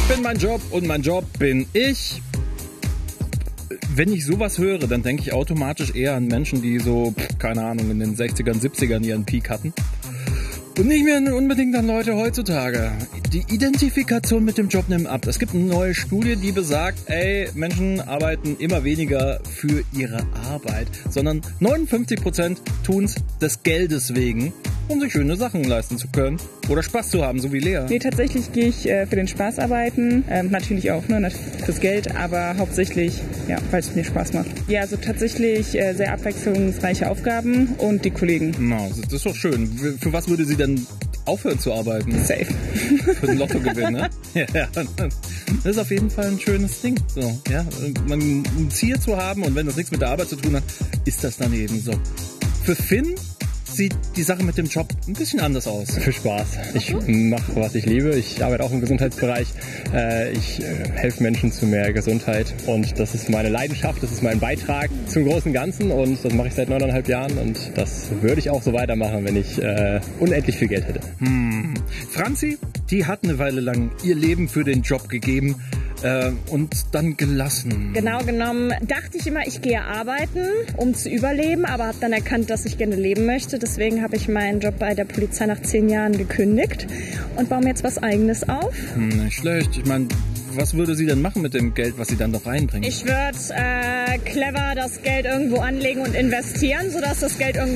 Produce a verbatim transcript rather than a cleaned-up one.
bin mein Job und mein Job bin ich. Wenn ich sowas höre, dann denke ich automatisch eher an Menschen, die so, keine Ahnung, in den sechzigern, siebzigern ihren Peak hatten. Und nicht mehr unbedingt an Leute heutzutage. Die Identifikation mit dem Job nimmt ab. Es gibt eine neue Studie, die besagt, ey, Menschen arbeiten immer weniger für ihre Arbeit, sondern neunundfünfzig Prozent tun es des Geldes wegen, um sich schöne Sachen leisten zu können oder Spaß zu haben, so wie Lea. Nee, tatsächlich gehe ich äh, für den Spaß arbeiten. Ähm, natürlich auch, ne, fürs Geld, aber hauptsächlich, ja, weil es mir Spaß macht. Ja, also tatsächlich äh, sehr abwechslungsreiche Aufgaben und die Kollegen. Na, das ist doch schön. Für was würde sie denn aufhören zu arbeiten? Safe. Für den Lottogewinn, ne? Ja, das ist auf jeden Fall ein schönes Ding. So, ja, man ein Ziel zu haben und wenn das nichts mit der Arbeit zu tun hat, ist das dann eben so. Für Finn sieht die Sache mit dem Job ein bisschen anders aus. Für Spaß. Ich mache, was ich liebe. Ich arbeite auch im Gesundheitsbereich. Ich helfe Menschen zu mehr Gesundheit und das ist meine Leidenschaft, das ist mein Beitrag zum großen Ganzen und das mache ich seit neuneinhalb Jahren und das würde ich auch so weitermachen, wenn ich äh, unendlich viel Geld hätte. Hm. Franzi, die hat eine Weile lang ihr Leben für den Job gegeben. Und dann gelassen. Genau genommen dachte ich immer, ich gehe arbeiten, um zu überleben, aber habe dann erkannt, dass ich gerne leben möchte. Deswegen habe ich meinen Job bei der Polizei nach zehn Jahren gekündigt und baue mir jetzt was Eigenes auf. Hm, nicht schlecht. Ich meine, was würde sie denn machen mit dem Geld, was sie dann noch reinbringt? Ich würde äh, clever das Geld irgendwo anlegen und investieren, sodass das Geld irgendwo